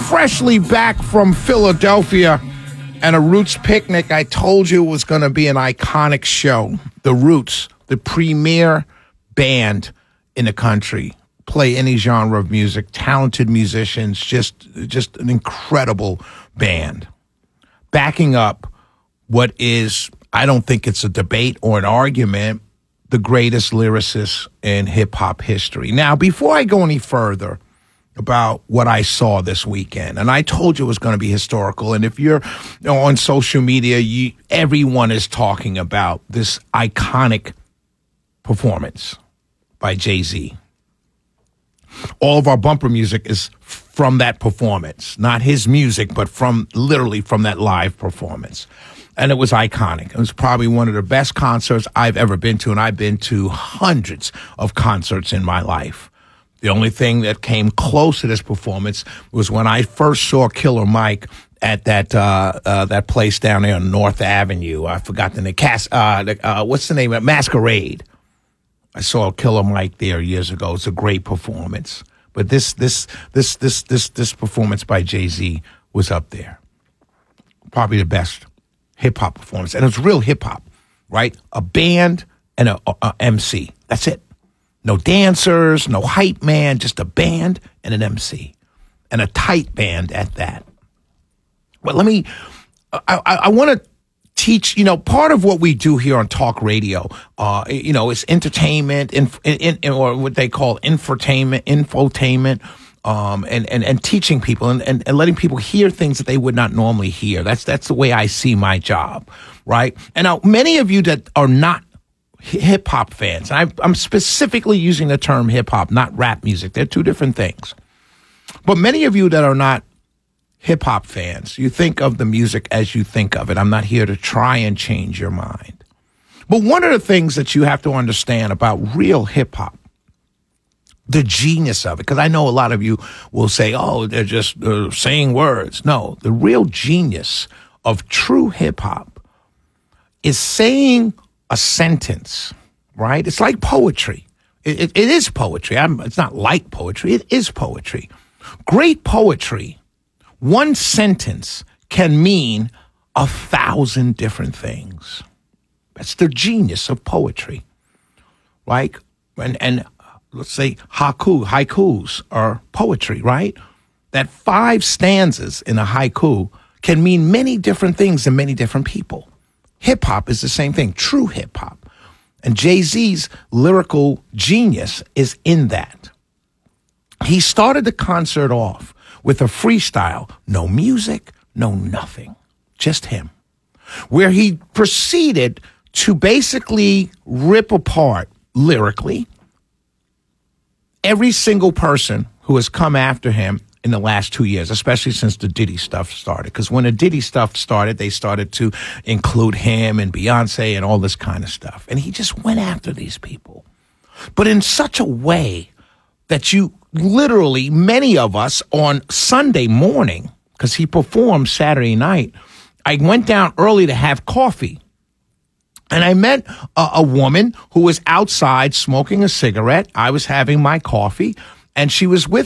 freshly back from Philadelphia and a Roots picnic. I told you it was going to be an iconic show. The Roots, the premier band in the country, play any genre of music, talented musicians, just an incredible band. Backing up what is, I don't think it's a debate or an argument, the greatest lyricist in hip-hop history. Now, before I go any further about what I saw this weekend, and I told you it was going to be historical, and if you're on social media, everyone is talking about this iconic performance by Jay-Z. All of our bumper music is from that performance, not his music, but literally from that live performance. And it was iconic. It was probably one of the best concerts I've ever been to, and I've been to hundreds of concerts in my life. The only thing that came close to this performance was when I first saw Killer Mike at that place down there on North Avenue. I forgot the name. What's the name of it? Masquerade. I saw Killer Mike there years ago. It's a great performance. But this performance by Jay-Z was up there. Probably the best hip-hop performance. And it was real hip-hop, right? A band and a MC. That's it. No dancers, no hype man, just a band and an MC. And a tight band at that. But I want to teach, part of what we do here on talk radio, is entertainment, or what they call infotainment, and teaching people and letting people hear things that they would not normally hear. That's the way I see my job, right? And now many of you that are not hip hop fans, I'm specifically using the term hip hop, not rap music. They're two different things. But many of you that are not hip hop fans, you think of the music as you think of it. I'm not here to try and change your mind. But one of the things that you have to understand about real hip hop, the genius of it, because I know a lot of you will say, oh, they're just saying words. No, the real genius of true hip hop is saying a sentence, right? It's like poetry. It is poetry. It's not like poetry. It is poetry. Great poetry, one sentence can mean 1,000 different things. That's the genius of poetry, right? And let's say haikus are poetry, right? That 5 stanzas in a haiku can mean many different things to many different people. Hip-hop is the same thing, true hip-hop. And Jay-Z's lyrical genius is in that. He started the concert off with a freestyle, no music, no nothing, just him, where he proceeded to basically rip apart lyrically every single person who has come after him in the last 2 years, especially since the Diddy stuff started. Because when the Diddy stuff started, they started to include him and Beyonce and all this kind of stuff. And he just went after these people. But in such a way that you literally, many of us on Sunday morning, because he performed Saturday night, I went down early to have coffee. And I met a woman who was outside smoking a cigarette. I was having my coffee, and she was with